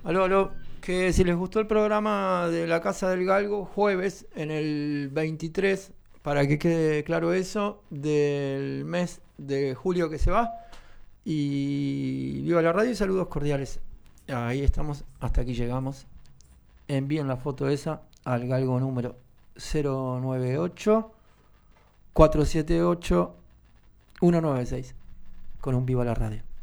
Aló, aló. Que si les gustó el programa de la Casa del Galgo, jueves en el 23, para que quede claro eso, del mes de julio que se va. Y viva la radio y saludos cordiales. Ahí estamos, hasta aquí llegamos. Envíen la foto esa al Galgo número 098 478 196 con un viva la radio.